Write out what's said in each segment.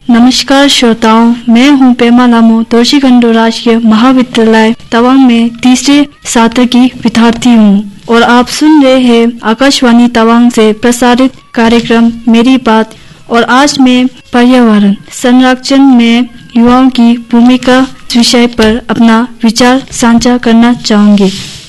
नमस्कार श्रोताओं, मैं हूं पेमा लामो, दोरजी खांडू राजकीय महाविद्यालय तवांग में तीसरे सत्र की विद्यार्थी हूं और आप सुन रहे हैं आकाशवाणी तवांग से प्रसारित कार्यक्रम मेरी बात। और आज मैं पर्यावरण संरक्षण में युवाओं की भूमिका विषय पर अपना विचार साझा करना चाहूंगी।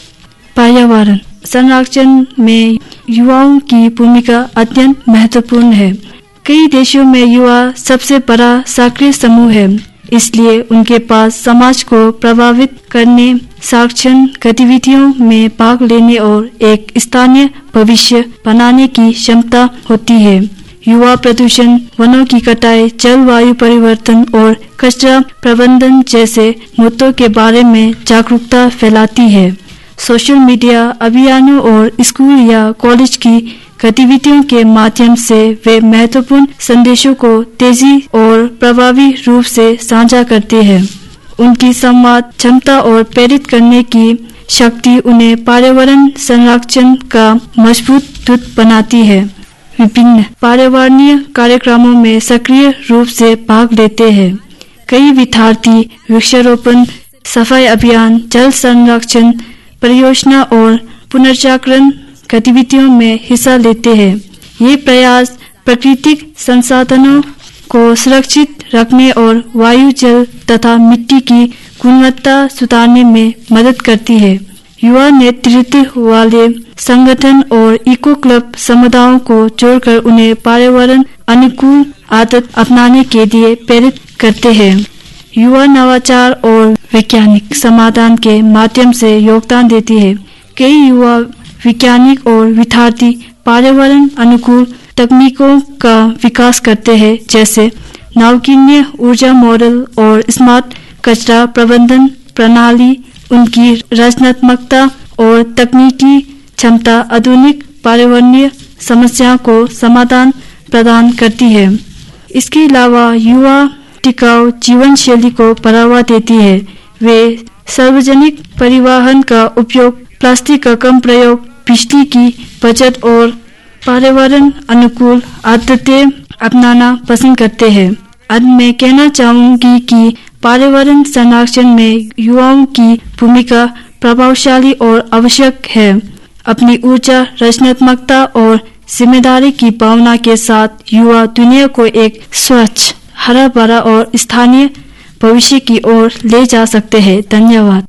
पर्यावरण संरक्षण में युवाओं की भूमिका अत्यंत महत्वपूर्ण है। कई देशों में युवा सबसे बड़ा सक्रिय समूह है, इसलिए उनके पास समाज को प्रभावित करने, साक्षण गतिविधियों में भाग लेने और एक स्थानीय भविष्य बनाने की क्षमता होती है। युवा प्रदूषण, वनों की कटाई, जलवायु परिवर्तन और कचरा प्रबंधन जैसे मुद्दों के बारे में जागरूकता फैलाती है। सोशल मीडिया अभियानों और स्कूल या कॉलेज की गतिविधियों के माध्यम से वे महत्वपूर्ण संदेशों को तेजी और प्रभावी रूप से साझा करते हैं। उनकी संवाद क्षमता और प्रेरित करने की शक्ति उन्हें पर्यावरण संरक्षण का मजबूत दूत बनाती है। विभिन्न पर्यावरणीय कार्यक्रमों में सक्रिय रूप से भाग लेते हैं। कई विद्यार्थी वृक्षारोपण, सफाई अभियान, जल संरक्षण परियोजना और पुनर्चक्रण गतिविधियों में हिस्सा लेते हैं। ये प्रयास प्राकृतिक संसाधनों को सुरक्षित रखने और वायु, जल तथा मिट्टी की गुणवत्ता सुधारने में मदद करती है। युवा नेतृत्व वाले संगठन और इको क्लब समुदायों को जोड़कर उन्हें पर्यावरण अनुकूल आदत अपनाने के लिए प्रेरित करते हैं। युवा नवाचार और वैज्ञानिक समाधान के माध्यम से योगदान देती है। कई युवा वैज्ञानिक और विद्यार्थी पर्यावरण अनुकूल तकनीकों का विकास करते हैं, जैसे नवीकरणीय ऊर्जा मॉडल और स्मार्ट कचरा प्रबंधन प्रणाली। उनकी रचनात्मकता और तकनीकी क्षमता आधुनिक पर्यावरणीय समस्याओं को समाधान प्रदान करती है। इसके अलावा युवा टिकाऊ जीवन शैली को बढ़ावा देती है। वे सार्वजनिक परिवहन का उपयोग, प्लास्टिक का कम प्रयोग, बिजली की बचत और पर्यावरण अनुकूल आदतें अपनाना पसंद करते हैं। अब मैं कहना चाहूंगी कि पर्यावरण संरक्षण में युवाओं की भूमिका प्रभावशाली और आवश्यक है। अपनी ऊर्जा, रचनात्मकता और जिम्मेदारी की भावना के साथ युवा दुनिया को एक स्वच्छ, हरा भरा और स्थानीय भविष्य की ओर ले जा सकते हैं। धन्यवाद।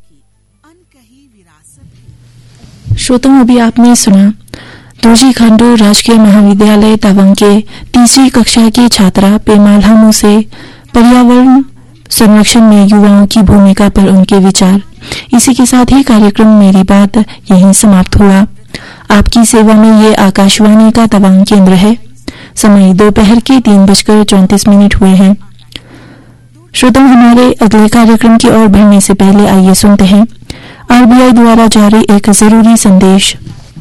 श्रोताओं, अभी आपने सुना दोरजी खांडू राजकीय महाविद्यालय तवांग के तीसरी कक्षा की छात्रा पेमा लामो से पर्यावरण संरक्षण में युवाओं की भूमिका पर उनके विचार। इसी के साथ ही कार्यक्रम मेरी बात यहीं समाप्त हुआ। आपकी सेवा में ये आकाशवाणी का तवांग केंद्र है। समय दोपहर के 3:34 हुए हैं। श्रोताओं, हमारे अगले कार्यक्रम की ओर बढ़ने से पहले आइए सुनते हैं आरबीआई द्वारा जारी एक जरूरी संदेश।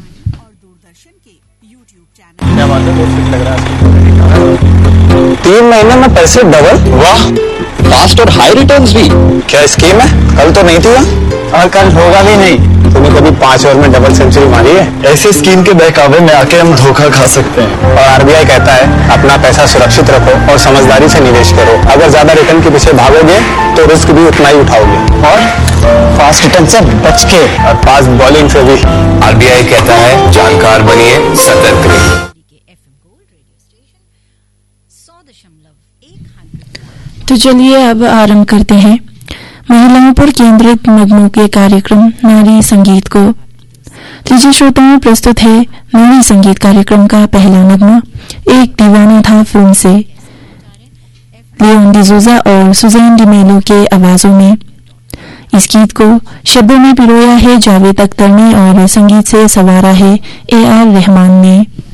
3 महीने में पैसे डबल, वाह, फास्ट और हाई रिटर्न्स भी। क्या स्कीम है? कल तो नहीं थी और कल होगा भी नहीं। तूने कभी 5 ओवर में डबल सेंचुरी मारी है? ऐसे स्कीम के बहकावे में आके हम धोखा खा सकते हैं। और आरबीआई कहता है अपना पैसा सुरक्षित रखो और समझदारी से निवेश करो। अगर ज्यादा रिटर्न के पीछे भागोगे तो रिस्क भी उतना ही उठाओगे, और फास्ट रिटर्न से बच के और फास्ट बॉलिंग से भी। आरबीआई कहता है जानकार बनिए, सतर्क रहिए। तो चलिए अब आरंभ करते हैं महिलाओं पर केंद्रित नगमों के कार्यक्रम नारी संगीत को। लीजिए श्रोताओं, प्रस्तुत है नारी संगीत कार्यक्रम का पहला नगमा, एक दीवाना था फिल्म से, लियोन डिसूजा और सुजैन डिमेलो के आवाजों में। इस गीत को शब्दों में पिरोया है जावेद अख्तर ने और संगीत से संवारा है AR रहमान ने।